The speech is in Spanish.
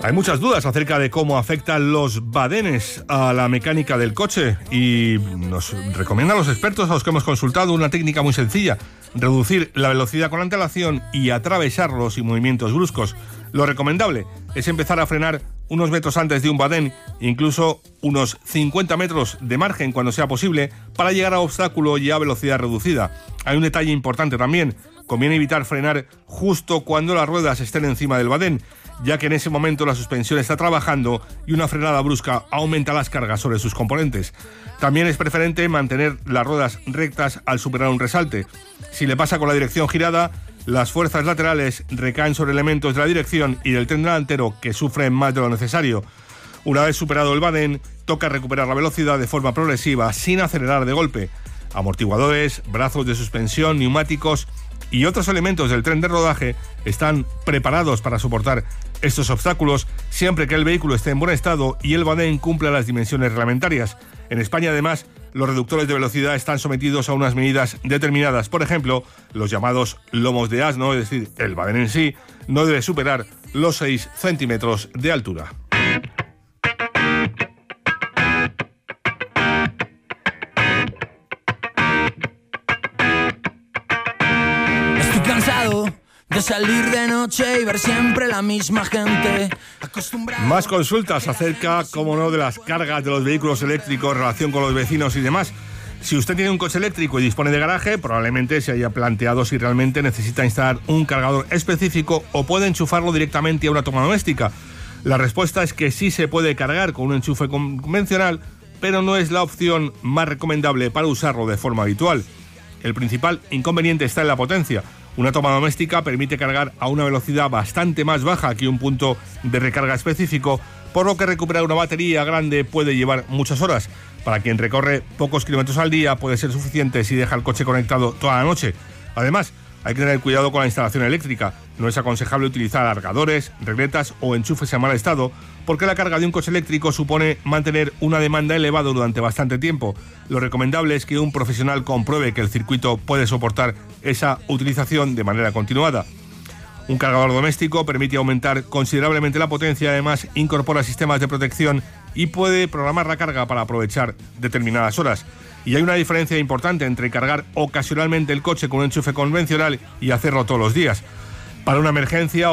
Hay muchas dudas acerca de cómo afectan los badenes a la mecánica del coche y nos recomiendan los expertos a los que hemos consultado una técnica muy sencilla: reducir la velocidad con antelación y atravesarlos sin movimientos bruscos. Lo recomendable es empezar a frenar unos metros antes de un badén, incluso unos 50 metros de margen cuando sea posible, para llegar a obstáculo y a velocidad reducida. Hay un detalle importante también: conviene evitar frenar justo cuando las ruedas estén encima del badén, ya que en ese momento la suspensión está trabajando y una frenada brusca aumenta las cargas sobre sus componentes. También es preferente mantener las ruedas rectas al superar un resalte. Si le pasa con la dirección girada, las fuerzas laterales recaen sobre elementos de la dirección y del tren delantero, que sufren más de lo necesario. Una vez superado el badén, toca recuperar la velocidad de forma progresiva sin acelerar de golpe. Amortiguadores, brazos de suspensión, neumáticos y otros elementos del tren de rodaje están preparados para soportar estos obstáculos siempre que el vehículo esté en buen estado y el badén cumpla las dimensiones reglamentarias. En España, además, los reductores de velocidad están sometidos a unas medidas determinadas. Por ejemplo, los llamados lomos de asno, es decir, el badén en sí, no debe superar los 6 centímetros de altura. De salir de noche y ver siempre la misma gente. Más consultas acerca, como no, de las cargas de los vehículos eléctricos en relación con los vecinos y demás. Si usted tiene un coche eléctrico y dispone de garaje, probablemente se haya planteado si realmente necesita instalar un cargador específico o puede enchufarlo directamente a una toma doméstica. La respuesta es que sí se puede cargar con un enchufe convencional, pero no es la opción más recomendable para usarlo de forma habitual. El principal inconveniente está en la potencia. Una toma doméstica permite cargar a una velocidad bastante más baja que un punto de recarga específico, por lo que recuperar una batería grande puede llevar muchas horas. Para quien recorre pocos kilómetros al día puede ser suficiente si deja el coche conectado toda la noche. Además, hay que tener cuidado con la instalación eléctrica. No es aconsejable utilizar alargadores, regletas o enchufes en mal estado, porque la carga de un coche eléctrico supone mantener una demanda elevada durante bastante tiempo. Lo recomendable es que un profesional compruebe que el circuito puede soportar esa utilización de manera continuada. Un cargador doméstico permite aumentar considerablemente la potencia, además incorpora sistemas de protección y puede programar la carga para aprovechar determinadas horas. Y hay una diferencia importante entre cargar ocasionalmente el coche con un enchufe convencional y hacerlo todos los días. Para una emergencia